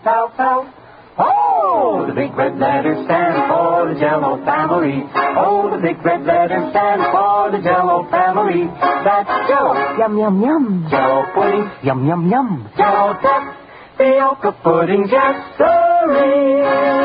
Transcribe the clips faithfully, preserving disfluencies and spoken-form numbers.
South, South. Oh, the big red letters stand for the Jell-O family. Oh, the big red letters stand for the Jell-O family. That's Jell-O. Yum, yum, yum. Jell-O pudding. Yum, yum, yum. Jell-O tapioca pudding, yes, sirree.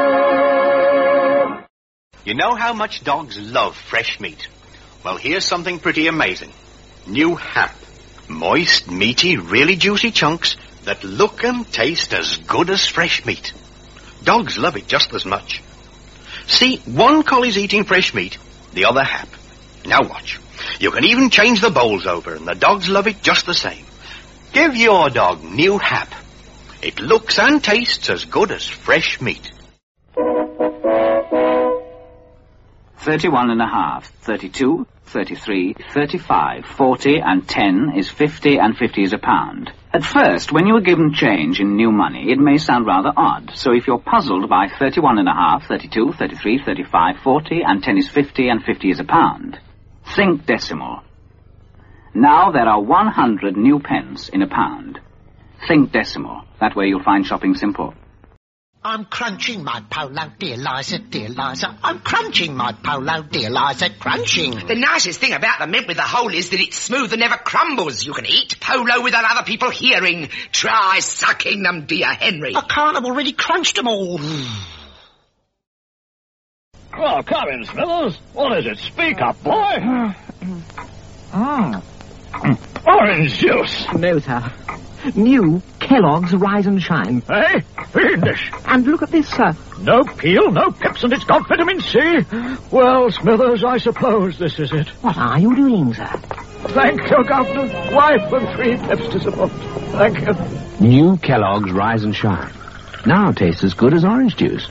You know how much dogs love fresh meat? Well, here's something pretty amazing. New Hap. Moist, meaty, really juicy chunks that look and taste as good as fresh meat. Dogs love it just as much. See, one collie's eating fresh meat, the other Hap. Now watch. You can even change the bowls over, and the dogs love it just the same. Give your dog New Hap. It looks and tastes as good as fresh meat. Thirty-one and a half, thirty-two, thirty-three, thirty-five, forty, and ten is fifty, and fifty is a pound. At first, when you are given change in new money, it may sound rather odd. So if you're puzzled by thirty-one and a half, thirty-two, thirty-three, thirty-five, forty, and ten is fifty, and fifty is a pound, think decimal. Now there are one hundred new pence in a pound. Think decimal. That way you'll find shopping simple. I'm crunching my polo, dear Liza, dear Liza. I'm crunching my polo, dear Liza, crunching. The nicest thing about the mint with the hole is that it's smooth and never crumbles. You can eat polo without other people hearing. Try sucking them, dear Henry. I can't, I've already crunched them all. Well, come in, Smithers. What is it? Speak up, boy. Mm. Orange juice. No, sir. New Kellogg's Rise and Shine. Eh? Fiendish. And look at this, sir. No peel, no pips, and it's got vitamin C. Well, Smithers, I suppose this is it. What are you doing, sir? Thank you, Governor. Wife and three pips to support. Thank you. New Kellogg's Rise and Shine. Now tastes as good as orange juice.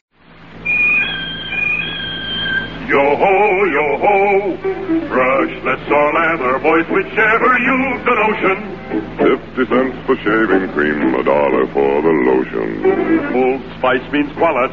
Yo-ho, yo-ho, brush, let's all lather, boys, whichever you've the notion. Fifty cents for shaving cream, a dollar for the lotion. Old Spice means squalor.